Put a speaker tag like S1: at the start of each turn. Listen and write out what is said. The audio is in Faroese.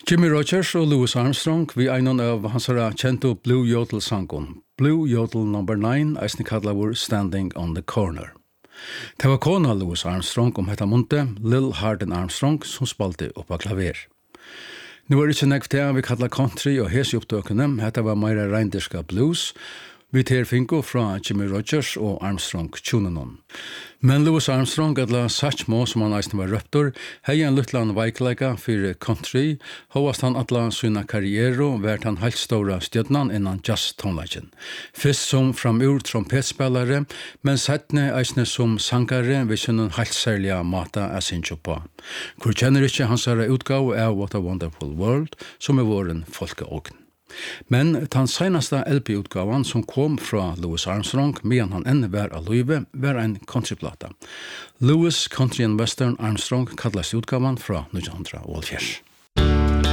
S1: Jimmy Rogers og Louis Armstrong vi einan av hansara kjento Blue Yodel-sangon. Blue Yodel number 9, eisne kallavur Standing on the Corner. Det var kona Louis Armstrong hetta munte, Lil Hardin Armstrong, som spalte oppa klaver. Nu det ikke nekv det vi kallar country og hesi upptøkene, hetta var meira reindirska blues, vi ter finko fra Jimmy Rogers og Armstrong tjunenon. Men Louis Armstrong, eller Satchmo, som han eisne var røptor, hei en luttlan veikleika fyrir country, hovast han atla syna karriero, vært han heilt stora stjødnan innan jazz-tonlagen. Fyrst som framur trompetspelare, men settne eisne som sangare, vi synnen heilt særliga mata er sinjo på. Hvor kjenner ikkje hansara utgave av What a Wonderful World, som våren folkeågn. Men den senaste LP-utgavan som kom fra Louis Armstrong, medan han enne var av Louis, var en countryplata. Louis Country and Western Armstrong kallast utgavan fra 1984.